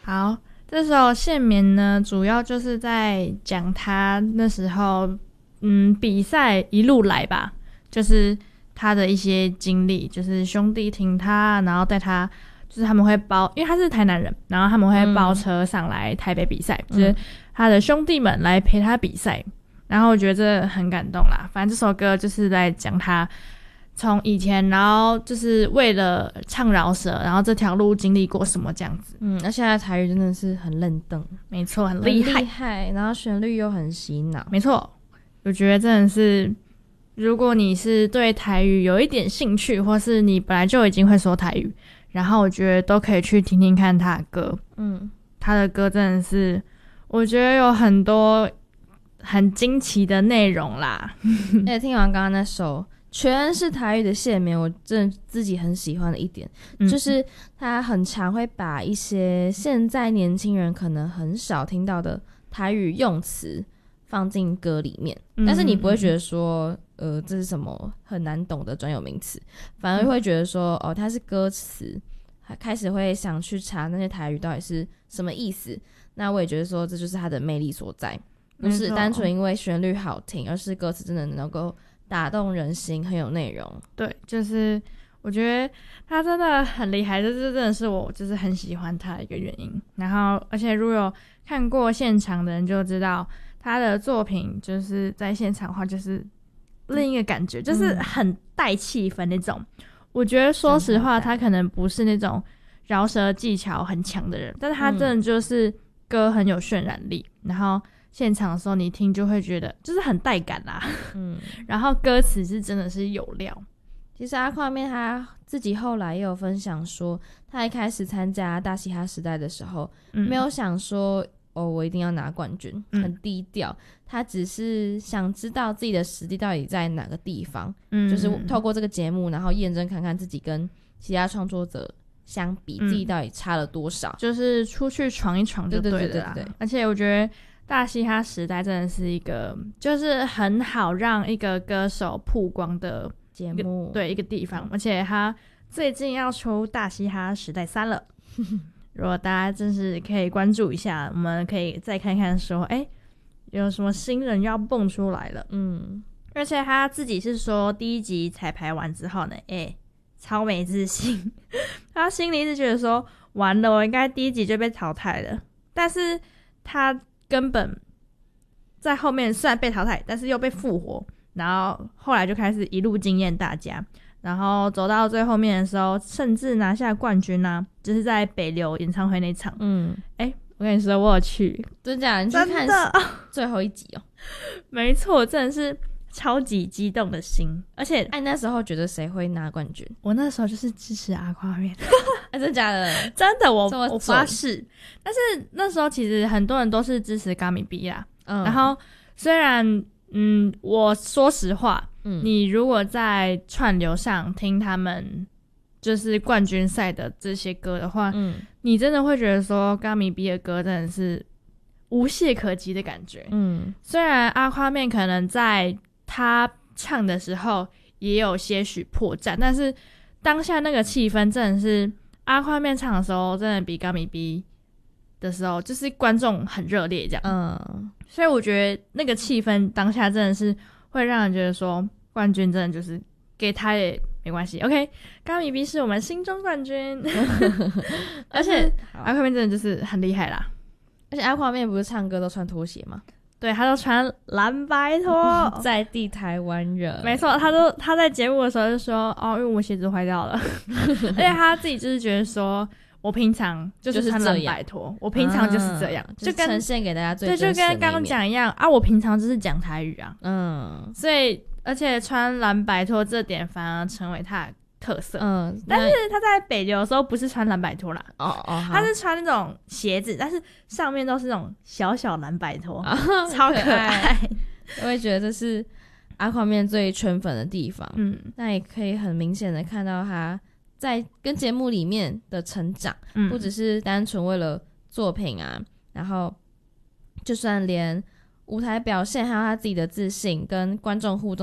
好，这首《限眠》呢，主要就是在讲他那时候比赛一路来吧，就是他的一些经历，就是兄弟挺他，然后带他，就是他们会包，因为他是台南人，然后他们会包车上来台北比赛，就是他的兄弟们来陪他比赛，然后我觉得这很感动啦。反正这首歌就是在讲他从以前，然后就是为了唱饶舌，然后这条路经历过什么这样子。 而且他的台语真的是很愣瞪， 没错，很厉害，然后旋律又很洗脑。 没错，我觉得真的是，如果你是对台语有一点兴趣，或是你本来就已经会说台语，然后我觉得都可以去听听看他的歌。他的歌真的是，我觉得有很多很惊奇的内容啦。 而且听完刚刚那首全是台语的《限眠》，我真的自己很喜欢的一点，就是他很常会把一些现在年轻人可能很少听到的台语用词放进歌里面，但是你不会觉得说这是什么很难懂的专有名词，反而会觉得说它是歌词，开始会想去查那些台语到底是什么意思。那我也觉得说这就是它的魅力所在，不是单纯因为旋律好听，而是歌词真的能够打动人心，很有内容。 对，就是我觉得他真的很厉害，这真的是我就是很喜欢他的一个原因。然后而且如果有看过现场的人就知道他的作品就是在现场的话就是另一个感觉，就是很带气氛那种。我觉得说实话他可能不是那种饶舌技巧很强的人，但是他真的就是歌很有渲染力，然后现场的时候你听就会觉得就是很带感啦。然后歌词是真的是有料。 其实阿宽面他自己后来也有分享说，他一开始参加大嘻哈时代的时候没有想说我一定要拿冠军，很低调，他只是想知道自己的实力到底在哪个地方，就是透过这个节目然后验证看看自己跟其他创作者相比，自己到底差了多少， 就是出去闯一闯就对了啦。 对， 而且我觉得大嘻哈时代真的是一个就是很好让一个歌手曝光的节目， 对，一个地方。而且他最近要出大嘻哈时代3了如果大家真是可以关注一下，我们可以再看看说有什么新人要蹦出来了。而且他自己是说第一集彩排完之后呢超没自信他心里一直觉得说完了，我应该第一集就被淘汰了，但是他根本在后面虽然被淘汰，但是又被复活，然后后来就开始一路惊艳大家，然后走到最后面的时候甚至拿下冠军啊，就是在北流演唱会那场。我跟你说我有去， 真假？你去看最后一集没错，真的是超级激动的心。而且那时候觉得谁会拿冠军？ 我那时候就是支持阿夸面真的假的？ 真的，我发誓。但是那时候其实很多人都是支持嘎米 B 啦。然后虽然我说实话，你如果在串流上听他们就是冠军赛的这些歌的话，你真的会觉得说嘎米 B 的歌真的是无懈可击的感觉。虽然阿夸面可能在他唱的时候也有些许破绽，但是当下那个气氛真的是阿夸面唱的时候真的比嘎米 B 的时候就是观众很热烈这样。所以我觉得那个气氛当下真的是会让人觉得说冠军真的就是给他也没关系。 OK， 嘎米 B 是我们心中冠军而且阿夸面真的就是很厉害啦。 而且阿夸面不是唱歌都穿拖鞋吗？ 对，他都穿蓝白拖在地台湾人。 没错，他在节目的时候就说因为我鞋子坏掉了而且他自己就是觉得说我平常就是穿蓝白拖，我平常就是这样， 就跟呈现给大家最真实的那一面。 对，就跟刚刚讲一样我平常就是讲台语啊。所以而且穿蓝白拖这点反而成为他的特色。但是他在北流的时候不是穿蓝白拖啦，他是穿那种鞋子，但是上面都是那种小小蓝白拖，超可爱我也觉得这是阿夸面最圈粉的地方。那也可以很明显的看到他在跟节目里面的成长，不只是单纯为了作品啊，然后就算连舞台表现还有他自己的自信跟观众互动